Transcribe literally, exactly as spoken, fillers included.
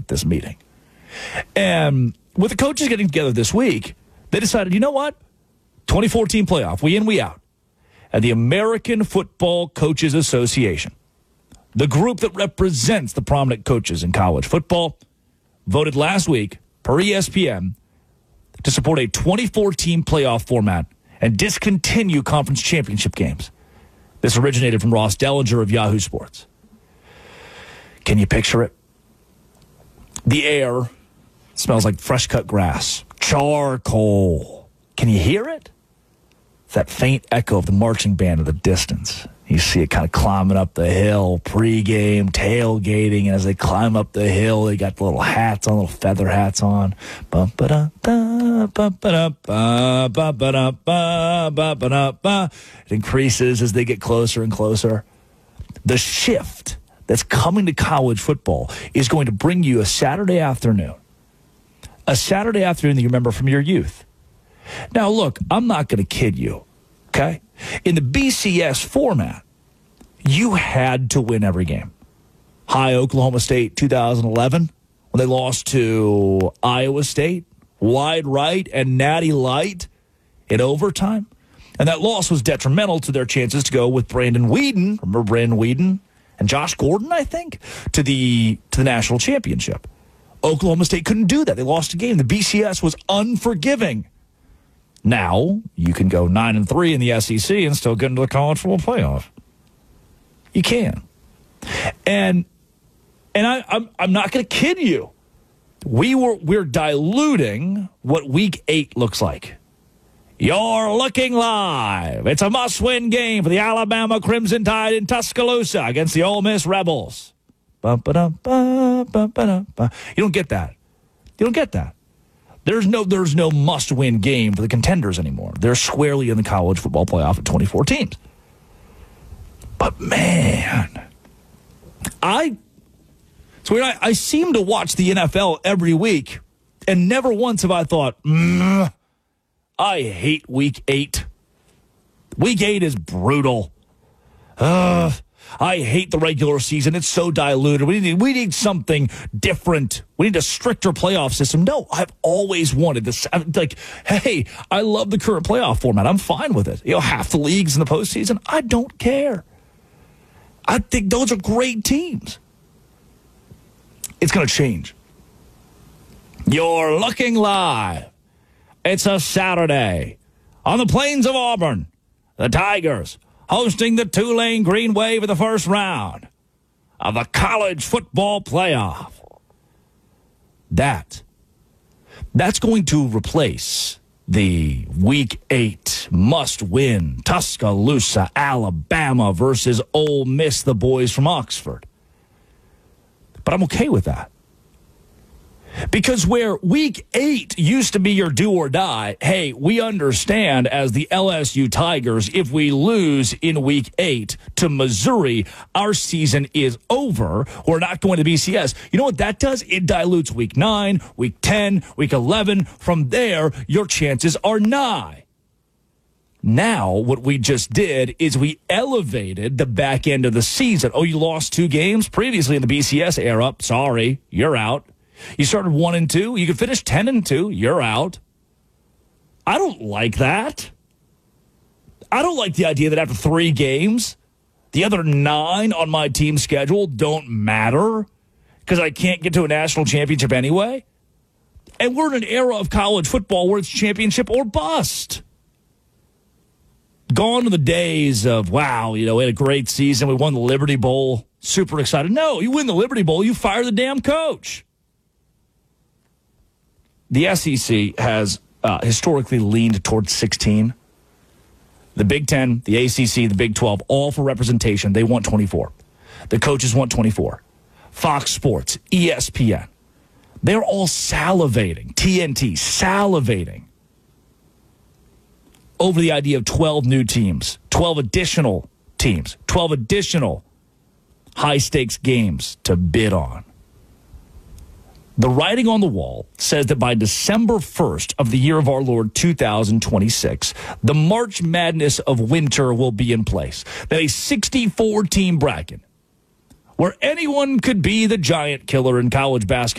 this meeting. And with the coaches getting together this week, they decided, you know what? twenty fourteen playoff, we in, we out. And the American Football Coaches Association, the group that represents the prominent coaches in college football, voted last week, per E S P N, to support a twenty fourteen playoff format and discontinue conference championship games. This originated from Ross Dellinger of Yahoo Sports. Can you picture it? The air smells like fresh-cut grass, charcoal. Can you hear it? It's that faint echo of the marching band in the distance. You see it kind of climbing up the hill, pregame, tailgating, and as they climb up the hill, they got the little hats on, little feather hats on. It increases as they get closer and closer. The shift that's coming to college football is going to bring you a Saturday afternoon. A Saturday afternoon that you remember from your youth. Now, look, I'm not going to kid you, okay? In the B C S format, you had to win every game. High Oklahoma State two thousand eleven, when they lost to Iowa State, wide right and natty light in overtime. And that loss was detrimental to their chances to go with Brandon Weeden, remember Brandon Weeden, and Josh Gordon, I think, to the to the national championship. Oklahoma State couldn't do that. They lost a game. The B C S was unforgiving. Now, you can go nine and three in the S E C and still get into the college football playoff. You can. And and I, I'm I'm not going to kid you. We were we're diluting what week eight looks like. You're looking live. It's a must-win game for the Alabama Crimson Tide in Tuscaloosa against the Ole Miss Rebels. Ba-ba-da-ba, ba-ba-da-ba. You don't get that. You don't get that. There's no there's no must-win game for the contenders anymore. They're squarely in the college football playoff at twenty-four teams. But, man, I, so I, I seem to watch the N F L every week, and never once have I thought, mm, I hate week eight. Week eight is brutal. Uh, I hate the regular season. It's so diluted. We need, we need something different. We need a stricter playoff system. No, I've always wanted this. I'm like, hey, I love the current playoff format. I'm fine with it. You know, half the leagues in the postseason, I don't care. I think those are great teams. It's going to change. You're looking live. It's a Saturday on the plains of Auburn. The Tigers hosting the Tulane Green Wave in the first round of the college football playoff. That, that's going to replace the week eight must-win Tuscaloosa, Alabama versus Ole Miss, the boys from Oxford. But I'm okay with that. Because where week eight used to be your do or die, hey, we understand as the L S U Tigers, if we lose in week eight to Missouri, our season is over. We're not going to B C S. You know what that does? It dilutes week nine, week ten, week eleven. From there, your chances are nigh. Now, what we just did is we elevated the back end of the season. Oh, you lost two games previously in the B C S era. Sorry, you're out. You started one and two. You could finish ten and two. You're out. I don't like that. I don't like the idea that after three games, the other nine on my team's schedule don't matter because I can't get to a national championship anyway. And we're in an era of college football where it's championship or bust. Gone to the days of, wow, you know, we had a great season. We won the Liberty Bowl. Super excited. No, you win the Liberty Bowl, you fire the damn coach. The S E C has uh, historically leaned towards sixteen. The Big Ten, the A C C, the Big twelve, all for representation. They want twenty-four. The coaches want twenty-four. Fox Sports, E S P N. They're all salivating. T N T, salivating over the idea of twelve new teams, twelve additional teams, twelve additional high-stakes games to bid on. The writing on the wall says that by December first of the year of our Lord two thousand twenty-six, the March Madness of winter will be in place. That a sixty-four team bracket where anyone could be the giant killer in college basketball